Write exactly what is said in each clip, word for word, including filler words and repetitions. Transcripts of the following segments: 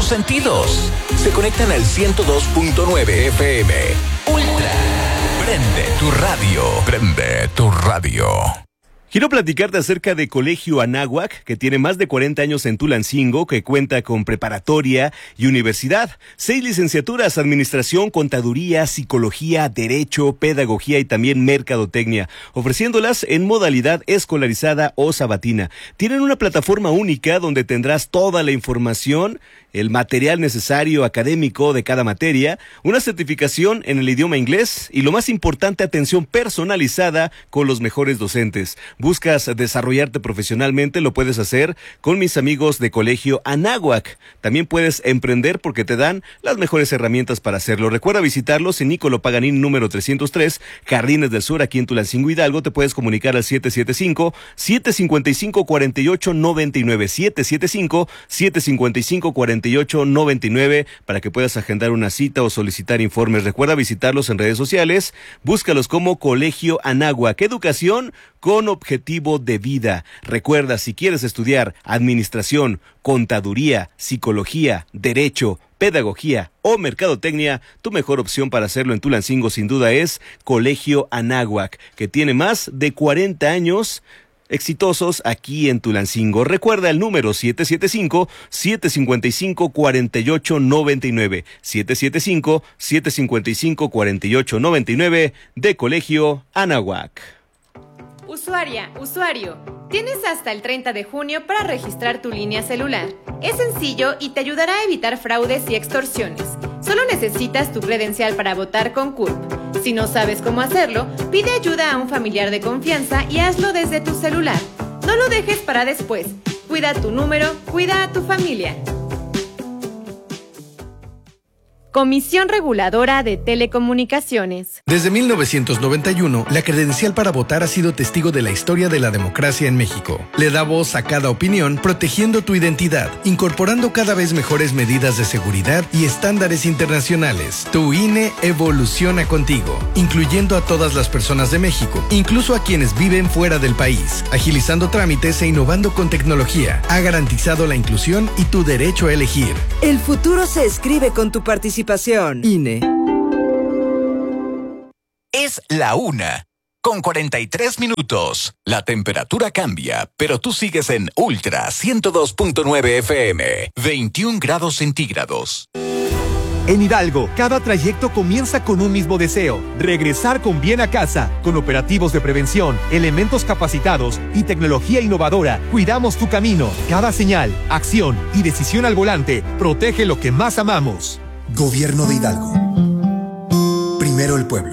sentidos se conectan al ciento dos punto nueve F M. Ultra. Prende tu radio. Prende tu radio. Quiero platicarte acerca de Colegio Anáhuac, que tiene más de cuarenta años en Tulancingo, que cuenta con preparatoria y universidad, seis licenciaturas, administración, contaduría, psicología, derecho, pedagogía y también mercadotecnia, ofreciéndolas en modalidad escolarizada o sabatina. Tienen una plataforma única donde tendrás toda la información, el material necesario académico de cada materia, una certificación en el idioma inglés y, lo más importante, atención personalizada con los mejores docentes. ¿Buscas desarrollarte profesionalmente? Lo puedes hacer con mis amigos de Colegio Anáhuac. También puedes emprender porque te dan las mejores herramientas para hacerlo. Recuerda visitarlos en Nicolo Paganini número trescientos tres, Jardines del Sur, aquí en Tulancingo, Hidalgo. Te puedes comunicar al siete siete cinco, siete cinco cinco, cuatro ocho nueve nueve, siete siete cinco, siete cinco cinco, cuatro ocho nueve nueve para que puedas agendar una cita o solicitar informes. Recuerda visitarlos en redes sociales. Búscalos como Colegio Anáhuac. Educación con objetivo de vida. Recuerda, si quieres estudiar administración, contaduría, psicología, derecho, pedagogía o mercadotecnia, tu mejor opción para hacerlo en Tulancingo sin duda es Colegio Anáhuac, que tiene más de cuarenta años exitosos aquí en Tulancingo. Recuerda el número siete siete cinco, siete cinco cinco, cuatro ocho nueve nueve, siete siete cinco, siete cinco cinco, cuatro ocho nueve nueve de Colegio Anáhuac. Usuaria, usuario, tienes hasta el treinta de junio para registrar tu línea celular. Es sencillo y te ayudará a evitar fraudes y extorsiones. Solo necesitas tu credencial para votar con C U R P. Si no sabes cómo hacerlo, pide ayuda a un familiar de confianza y hazlo desde tu celular. No lo dejes para después. Cuida tu número, cuida a tu familia. Comisión Reguladora de Telecomunicaciones. Desde mil novecientos noventa y uno, la credencial para votar ha sido testigo de la historia de la democracia en México. Le da voz a cada opinión, protegiendo tu identidad, incorporando cada vez mejores medidas de seguridad y estándares internacionales. Tu I N E evoluciona contigo, incluyendo a todas las personas de México, incluso a quienes viven fuera del país, agilizando trámites e innovando con tecnología. Ha garantizado la inclusión y tu derecho a elegir. El futuro se escribe con tu participación. I N E. Es la una, con cuarenta y tres minutos. La temperatura cambia, pero tú sigues en Ultra ciento dos punto nueve F M, veintiún grados centígrados. En Hidalgo, cada trayecto comienza con un mismo deseo: regresar con bien a casa. Con operativos de prevención, elementos capacitados y tecnología innovadora, cuidamos tu camino. Cada señal, acción y decisión al volante protege lo que más amamos. Gobierno de Hidalgo. Primero el pueblo.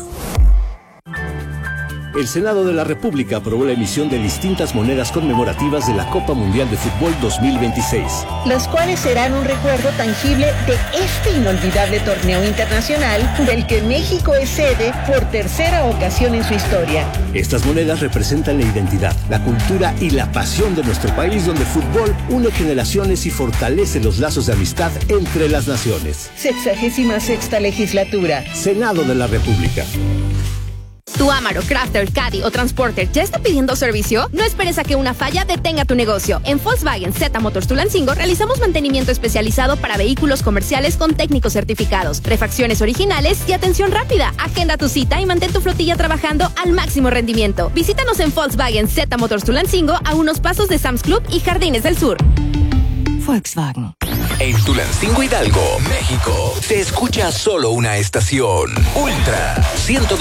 El Senado de la República aprobó la emisión de distintas monedas conmemorativas de la Copa Mundial de Fútbol dos mil veintiséis. Las cuales serán un recuerdo tangible de este inolvidable torneo internacional del que México es sede por tercera ocasión en su historia. Estas monedas representan la identidad, la cultura y la pasión de nuestro país, donde el fútbol une generaciones y fortalece los lazos de amistad entre las naciones. Sexagésima sexta legislatura. Senado de la República. ¿Tu Amaro, Crafter, Caddy o Transporter ya está pidiendo servicio? No esperes a que una falla detenga tu negocio. En Volkswagen Z Motors Tulancingo realizamos mantenimiento especializado para vehículos comerciales con técnicos certificados, refacciones originales y atención rápida. Agenda tu cita y mantén tu flotilla trabajando al máximo rendimiento. Visítanos en Volkswagen Z Motors Tulancingo, a unos pasos de Sam's Club y Jardines del Sur. Volkswagen. En Tulancingo, Hidalgo, México, se escucha solo una estación. Ultra ciento